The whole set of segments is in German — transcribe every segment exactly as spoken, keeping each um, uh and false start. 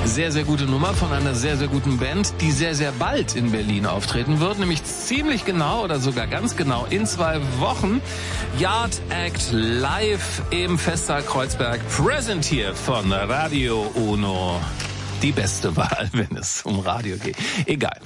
Sehr, sehr gute Nummer von einer sehr, sehr guten Band, die sehr, sehr bald in Berlin auftreten wird, nämlich ziemlich genau oder sogar ganz genau in zwei Wochen. Yard Act live im Festsaal Kreuzberg, präsentiert von Radio Uno. Die beste Wahl, wenn es um Radio geht. Egal.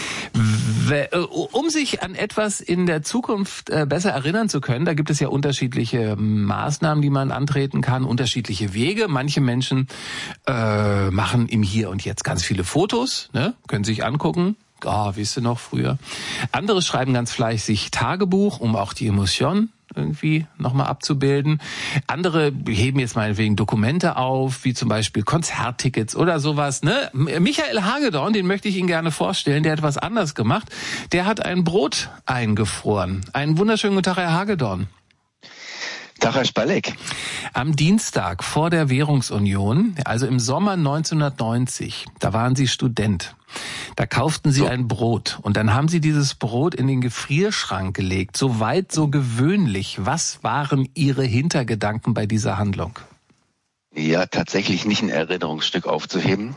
Um sich an etwas in der Zukunft besser erinnern zu können, da gibt es ja unterschiedliche Maßnahmen, die man antreten kann, unterschiedliche Wege. Manche Menschen äh, machen im Hier und Jetzt ganz viele Fotos, ne? Können sich angucken. Ah, oh, wisst ihr noch früher. Andere schreiben ganz fleißig Tagebuch, um auch die Emotionen irgendwie nochmal abzubilden. Andere heben jetzt meinetwegen Dokumente auf, wie zum Beispiel Konzerttickets oder sowas. Ne? Michael Hagedorn, den möchte ich Ihnen gerne vorstellen, der hat was anders gemacht. Der hat ein Brot eingefroren. Einen wunderschönen guten Tag, Herr Hagedorn. Tag, Herr Spalleck. Am Dienstag vor der Währungsunion, also im Sommer neunzehnhundertneunzig, da waren Sie Student. Da kauften Sie so ein Brot und dann haben Sie dieses Brot in den Gefrierschrank gelegt. So weit, so gewöhnlich. Was waren Ihre Hintergedanken bei dieser Handlung? Ja, tatsächlich nicht ein Erinnerungsstück aufzuheben,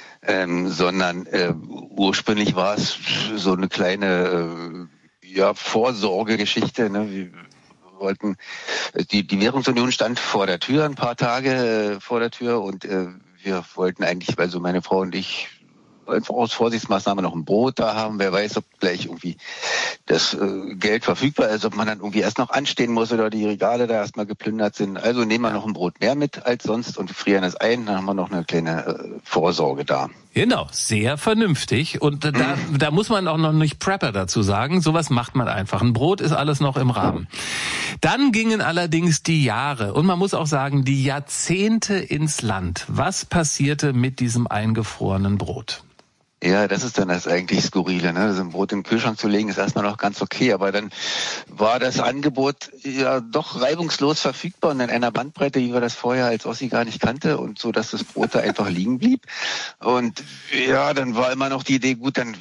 ähm, sondern äh, ursprünglich war es so eine kleine äh, ja, Vorsorgegeschichte, ne? Wir wollten, die, die Währungsunion stand vor der Tür, ein paar Tage äh, vor der Tür und äh, wir wollten eigentlich, also meine Frau und ich, einfach aus Vorsichtsmaßnahme noch ein Brot da haben. Wer weiß, ob gleich irgendwie das äh, Geld verfügbar ist, ob man dann irgendwie erst noch anstehen muss oder die Regale da erstmal geplündert sind. Also nehmen wir noch ein Brot mehr mit als sonst und frieren es ein. Dann haben wir noch eine kleine äh, Vorsorge da. Genau, sehr vernünftig. Und äh, da, mhm. da muss man auch noch nicht Prepper dazu sagen. Sowas macht man einfach. Ein Brot ist alles noch im Rahmen. Dann gingen allerdings die Jahre und man muss auch sagen, die Jahrzehnte ins Land. Was passierte mit diesem eingefrorenen Brot? Ja, das ist dann das eigentlich Skurrile, ne? So ein Brot in den Kühlschrank zu legen, ist erstmal noch ganz okay, aber dann war das Angebot ja doch reibungslos verfügbar und in einer Bandbreite, wie wir das vorher als Ossi gar nicht kannte und so, dass das Brot da einfach liegen blieb. Und ja, dann war immer noch die Idee, gut, dann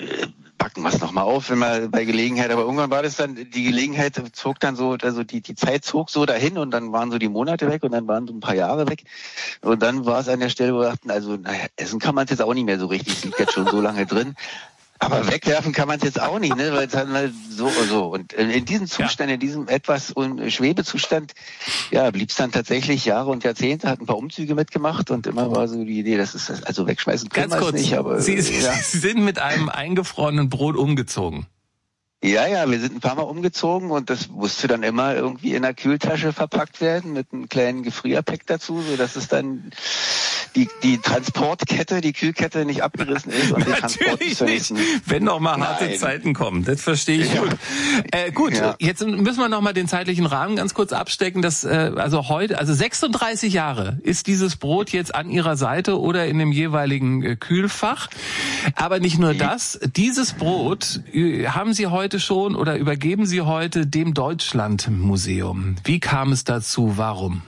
packen wir es nochmal auf, wenn man bei Gelegenheit, aber irgendwann war das dann, die Gelegenheit zog dann so, also die, die Zeit zog so dahin und dann waren so die Monate weg und dann waren so ein paar Jahre weg und dann war es an der Stelle, wo wir dachten, also naja, essen kann man es jetzt auch nicht mehr so richtig, es liegt jetzt schon so lange drin. Aber wegwerfen kann man es jetzt auch nicht, ne? Weil es halt mal so oder so. Und in diesem Zustand, ja. in diesem etwas Schwebezustand, ja, blieb es dann tatsächlich Jahre und Jahrzehnte, hat ein paar Umzüge mitgemacht und immer war so die Idee, das ist das, also wegschmeißen können wir es nicht. Aber Sie, ja. Sie sind mit einem eingefrorenen Brot umgezogen. Ja, ja, wir sind ein paar Mal umgezogen und das musste dann immer irgendwie in einer Kühltasche verpackt werden mit einem kleinen Gefrierpack dazu, so dass es dann die die Transportkette, die Kühlkette nicht abgerissen ist und die Natürlich nicht, wenn noch mal harte Nein. Zeiten kommen. Das verstehe ich ja. gut. Äh, gut, ja. Jetzt müssen wir noch mal den zeitlichen Rahmen ganz kurz abstecken. Das äh, also heute, also sechsunddreißig Jahre ist dieses Brot jetzt an Ihrer Seite oder in dem jeweiligen äh, Kühlfach. Aber nicht nur das, dieses Brot äh, haben Sie heute schon oder übergeben Sie heute dem Deutschlandmuseum. Wie kam es dazu? Warum?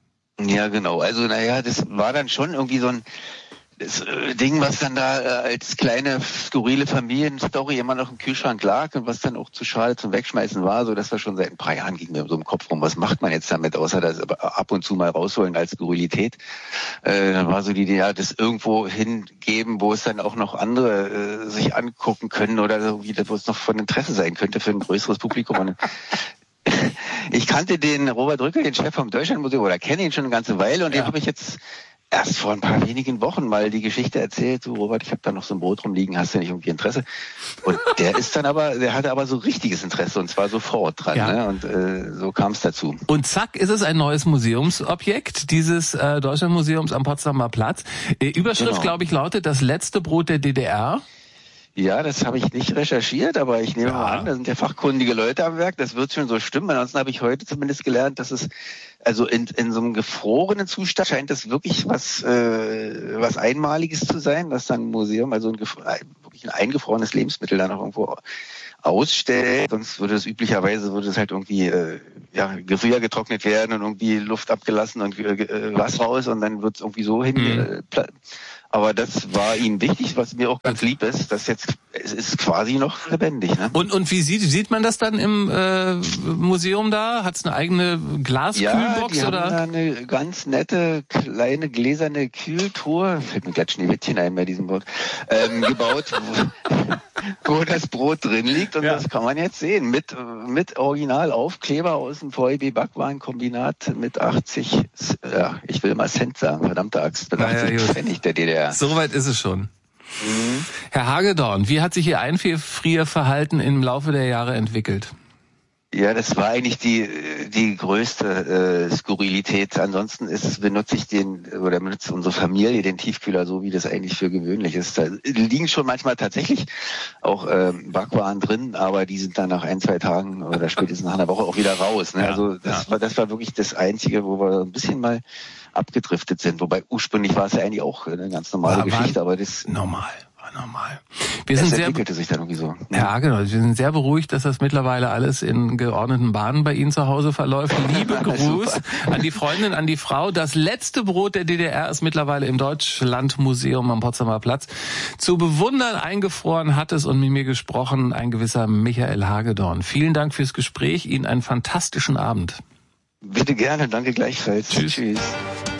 Ja, genau. Also, naja, das war dann schon irgendwie so ein das äh, Ding, was dann da äh, als kleine, skurrile Familienstory immer noch im Kühlschrank lag und was dann auch zu schade zum Wegschmeißen war, so dass wir schon seit ein paar Jahren ging mir so im Kopf rum, was macht man jetzt damit, außer das ab und zu mal rausholen als Skurrilität. Äh, dann war so die Idee, ja, das irgendwo hingeben, wo es dann auch noch andere äh, sich angucken können oder so, wie das, wo es noch von Interesse sein könnte für ein größeres Publikum. Und ich kannte den Robert Rückel, den Chef vom Deutschlandmuseum, oder kenne ihn schon eine ganze Weile und ja. den habe ich jetzt erst vor ein paar wenigen Wochen mal die Geschichte erzählt. Du, Robert, ich habe da noch so ein Brot rumliegen, hast du nicht irgendwie Interesse? Und der ist dann aber, der hatte aber so richtiges Interesse und zwar sofort dran. Ja. Ne? Und äh, so kam es dazu. Und zack, ist es ein neues Museumsobjekt dieses äh, Deutschlandmuseums am Potsdamer Platz. Äh, Überschrift, genau. glaube ich, lautet das letzte Brot der D D R. Ja, das habe ich nicht recherchiert, aber ich nehme ja. mal an, da sind ja fachkundige Leute am Werk, das wird schon so stimmen. Ansonsten habe ich heute zumindest gelernt, dass es, also in, in so einem gefrorenen Zustand scheint das wirklich was äh, was Einmaliges zu sein, dass dann ein Museum, also ein, wirklich ein eingefrorenes Lebensmittel da noch irgendwo ausstellt. Sonst würde es üblicherweise, würde es halt irgendwie äh, ja, Gefrier getrocknet werden und irgendwie Luft abgelassen und äh, Wasser raus und dann wird es irgendwie so hin... Mhm. Äh, Aber das war ihm wichtig, was mir auch ganz lieb ist, dass jetzt, es ist quasi noch lebendig. Ne? Und und wie sieht sieht man das dann im äh, Museum da? Hat's eine eigene Glaskühlbox ja, die oder? haben da eine ganz nette kleine gläserne Kühltruhe, fällt mir gleich Schneewittchen ein bei diesem Wort, ähm, gebaut, wo, wo das Brot drin liegt und ja. das kann man jetzt sehen mit mit Originalaufkleber aus dem V E B Backwarenkombinat mit achtzig, ja, ich will mal Cent sagen, verdammte Axt, mit achtzig naja, Pfennig der D D R. So weit ist es schon. Mhm. Herr Hagedorn, wie hat sich Ihr Einfrierverhalten im Laufe der Jahre entwickelt? Ja, das war eigentlich die die größte äh, Skurrilität. Ansonsten ist benutze ich den oder benutzt unsere Familie den Tiefkühler so, wie das eigentlich für gewöhnlich ist. Da liegen schon manchmal tatsächlich auch äh, Backwaren drin, aber die sind dann nach ein, zwei Tagen oder spätestens nach einer Woche auch wieder raus. Ne? Ja, also das ja. war das war wirklich das Einzige, wo wir ein bisschen mal abgedriftet sind. Wobei ursprünglich war es ja eigentlich auch eine ganz normale war, Geschichte, aber das normal. Normal. Wir das sind entwickelte sehr, sich dann irgendwie so. Ja, genau. Wir sind sehr beruhigt, dass das mittlerweile alles in geordneten Bahnen bei Ihnen zu Hause verläuft. Liebe Gruß an die Freundin, an die Frau. Das letzte Brot der D D R ist mittlerweile im Deutschlandmuseum am Potsdamer Platz zu bewundern. Eingefroren hat es und mit mir gesprochen ein gewisser Michael Hagedorn. Vielen Dank fürs Gespräch. Ihnen einen fantastischen Abend. Bitte gerne. Danke gleichfalls. Tschüss. Tschüss.